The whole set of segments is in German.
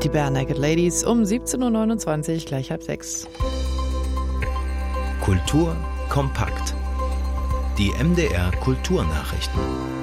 Die Barenaked Ladies um 17.29 Uhr, gleich 5:30. Kultur kompakt. Die MDR Kulturnachrichten.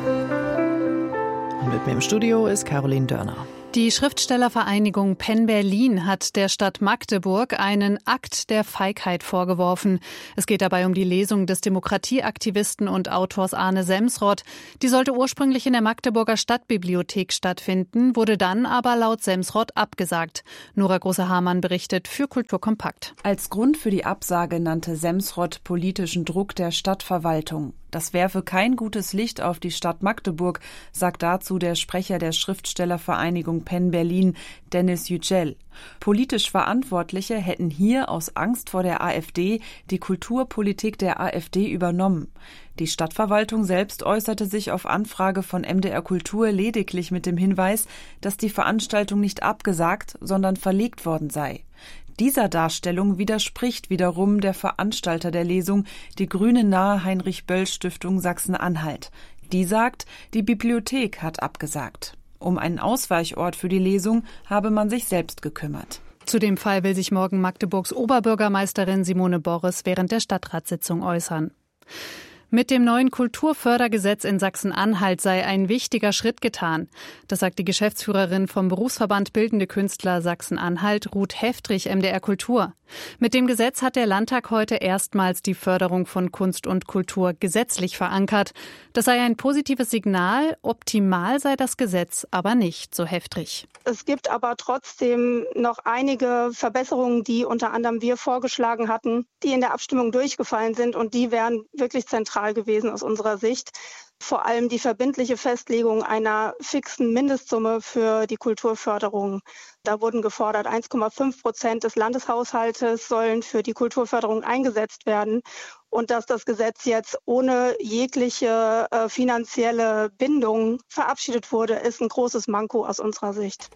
Und mit mir im Studio ist Caroline Dörner. Die Schriftstellervereinigung PEN Berlin hat der Stadt Magdeburg einen Akt der Feigheit vorgeworfen. Es geht dabei um die Lesung des Demokratieaktivisten und Autors Arne Semsrott. Die sollte ursprünglich in der Magdeburger Stadtbibliothek stattfinden, wurde dann aber laut Semsrott abgesagt. Nora Große-Hamann berichtet für Kultur kompakt. Als Grund für die Absage nannte Semsrott politischen Druck der Stadtverwaltung. Das werfe kein gutes Licht auf die Stadt Magdeburg, sagt dazu der Sprecher der Schriftstellervereinigung PEN Berlin, Dennis Yücel. Politisch Verantwortliche hätten hier aus Angst vor der AfD die Kulturpolitik der AfD übernommen. Die Stadtverwaltung selbst äußerte sich auf Anfrage von MDR Kultur lediglich mit dem Hinweis, dass die Veranstaltung nicht abgesagt, sondern verlegt worden sei. Dieser Darstellung widerspricht wiederum der Veranstalter der Lesung, die grüne-nahe Heinrich-Böll-Stiftung Sachsen-Anhalt. Die sagt, die Bibliothek hat abgesagt. Um einen Ausweichort für die Lesung habe man sich selbst gekümmert. Zu dem Fall will sich morgen Magdeburgs Oberbürgermeisterin Simone Borres während der Stadtratssitzung äußern. Mit dem neuen Kulturfördergesetz in Sachsen-Anhalt sei ein wichtiger Schritt getan. Das sagt die Geschäftsführerin vom Berufsverband Bildende Künstler Sachsen-Anhalt, Ruth Heftrich, MDR Kultur. Mit dem Gesetz hat der Landtag heute erstmals die Förderung von Kunst und Kultur gesetzlich verankert. Das sei ein positives Signal, optimal sei das Gesetz aber nicht, so Heftrich. Es gibt aber trotzdem noch einige Verbesserungen, die unter anderem wir vorgeschlagen hatten, die in der Abstimmung durchgefallen sind und die wären wirklich zentral gewesen aus unserer Sicht. Vor allem die verbindliche Festlegung einer fixen Mindestsumme für die Kulturförderung. Da wurden gefordert, 1,5% des Landeshaushaltes sollen für die Kulturförderung eingesetzt werden. Und dass das Gesetz jetzt ohne jegliche finanzielle Bindung verabschiedet wurde, ist ein großes Manko aus unserer Sicht.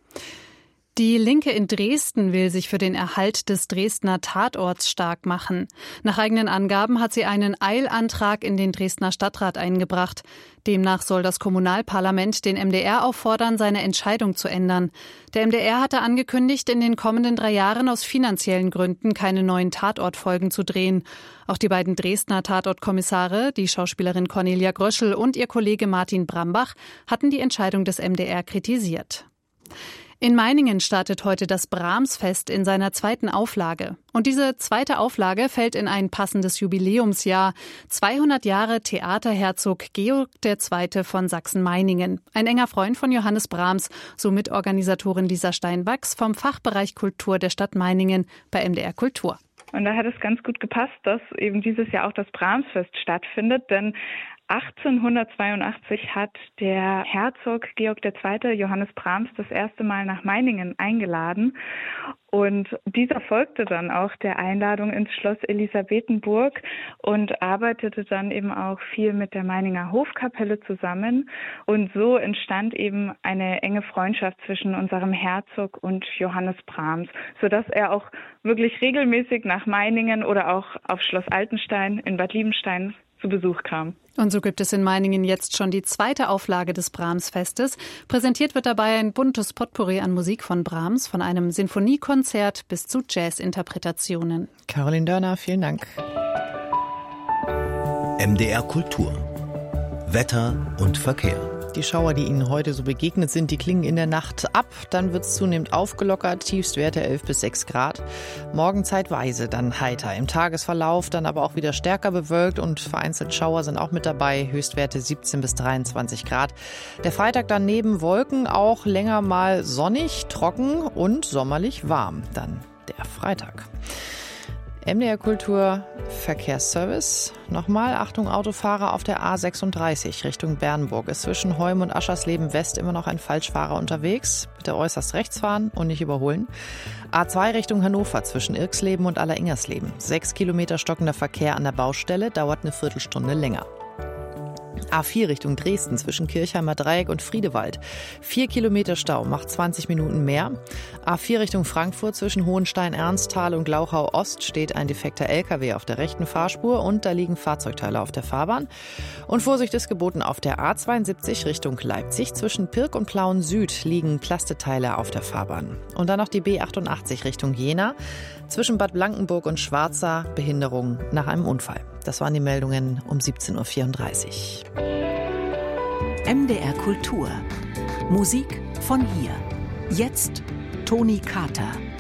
Die Linke in Dresden will sich für den Erhalt des Dresdner Tatorts stark machen. Nach eigenen Angaben hat sie einen Eilantrag in den Dresdner Stadtrat eingebracht. Demnach soll das Kommunalparlament den MDR auffordern, seine Entscheidung zu ändern. Der MDR hatte angekündigt, in den kommenden 3 Jahren aus finanziellen Gründen keine neuen Tatortfolgen zu drehen. Auch die beiden Dresdner Tatortkommissare, die Schauspielerin Cornelia Gröschel und ihr Kollege Martin Brambach, hatten die Entscheidung des MDR kritisiert. In Meiningen startet heute das Brahms-Fest in seiner 2. Auflage. Und diese 2. Auflage fällt in ein passendes Jubiläumsjahr. 200 Jahre Theaterherzog Georg II. Von Sachsen-Meiningen. Ein enger Freund von Johannes Brahms, so Mitorganisatorin Lisa Steinwachs vom Fachbereich Kultur der Stadt Meiningen bei MDR Kultur. Und da hat es ganz gut gepasst, dass eben dieses Jahr auch das Brahms-Fest stattfindet, denn 1882 hat der Herzog Georg II. Johannes Brahms das erste Mal nach Meiningen eingeladen und dieser folgte dann auch der Einladung ins Schloss Elisabethenburg und arbeitete dann eben auch viel mit der Meininger Hofkapelle zusammen und so entstand eben eine enge Freundschaft zwischen unserem Herzog und Johannes Brahms, sodass er auch wirklich regelmäßig nach Meiningen oder auch auf Schloss Altenstein in Bad Liebenstein zu Besuch kam. Und so gibt es in Meiningen jetzt schon die 2. Auflage des Brahms-Festes. Präsentiert wird dabei ein buntes Potpourri an Musik von Brahms, von einem Sinfoniekonzert bis zu Jazz-Interpretationen. Caroline Dörner, vielen Dank. MDR Kultur. Wetter und Verkehr. Die Schauer, die Ihnen heute so begegnet sind, die klingen in der Nacht ab. Dann wird es zunehmend aufgelockert, Tiefstwerte 11 bis 6 Grad. Morgen zeitweise dann heiter. Im Tagesverlauf dann aber auch wieder stärker bewölkt und vereinzelt Schauer sind auch mit dabei. Höchstwerte 17 bis 23 Grad. Der Freitag dann neben Wolken auch länger mal sonnig, trocken und sommerlich warm. Dann der Freitag. MDR Kultur Verkehrsservice. Nochmal, Achtung Autofahrer auf der A36 Richtung Bernburg. Ist zwischen Heum und Aschersleben West immer noch ein Falschfahrer unterwegs. Bitte äußerst rechts fahren und nicht überholen. A2 Richtung Hannover zwischen Irksleben und Alleringhersleben. 6 Kilometer stockender Verkehr an der Baustelle, dauert eine Viertelstunde länger. A4 Richtung Dresden zwischen Kirchheimer Dreieck und Friedewald. 4 Kilometer Stau, macht 20 Minuten mehr. A4 Richtung Frankfurt zwischen Hohenstein-Ernsthal und Glauchau-Ost steht ein defekter LKW auf der rechten Fahrspur und da liegen Fahrzeugteile auf der Fahrbahn. Und Vorsicht ist geboten auf der A72 Richtung Leipzig. Zwischen Pirk und Plauen Süd liegen Plasteteile auf der Fahrbahn. Und dann noch die B88 Richtung Jena. Zwischen Bad Blankenburg und Schwarza Behinderung nach einem Unfall. Das waren die Meldungen um 17.34 Uhr. MDR Kultur. Musik von hier. Jetzt Toni Carter.